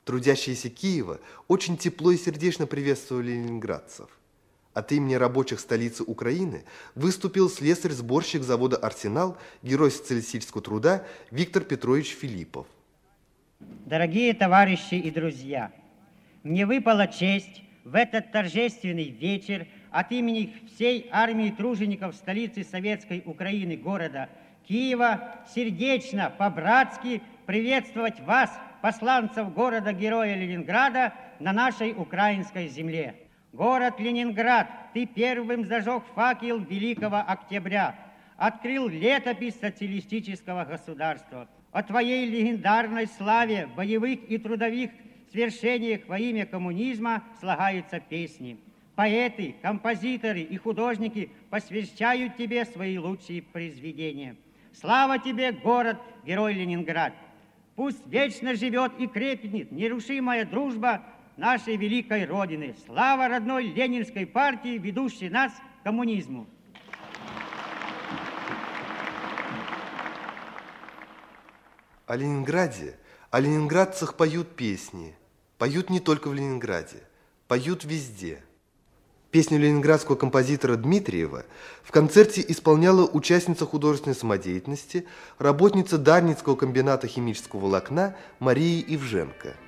Трудящиеся Киева очень тепло и сердечно приветствовали ленинградцев. От имени рабочих столицы Украины выступил слесарь-сборщик завода «Арсенал», герой социалистического труда Виктор Петрович Филиппов. Дорогие товарищи и друзья, мне выпала честь в этот торжественный вечер от имени всей армии тружеников столицы Советской Украины, города Киева, сердечно, по-братски приветствовать вас, посланцев города-героя Ленинграда, на нашей украинской земле. Город Ленинград, ты первым зажег факел Великого Октября, открыл летопись социалистического государства. О твоей легендарной славе, боевых и трудовых свершениях во имя коммунизма слагаются песни. Поэты, композиторы и художники посвящают тебе свои лучшие произведения. Слава тебе, город, герой Ленинград! Пусть вечно живет и крепнет нерушимая дружба нашей великой Родины. Слава родной Ленинской партии, ведущей нас к коммунизму. О Ленинграде, о ленинградцах поют песни. Поют не только в Ленинграде, поют везде. Песню ленинградского композитора Дмитриева в концерте исполняла участница художественной самодеятельности, работница Дарницкого комбината химического волокна Мария Ивженко.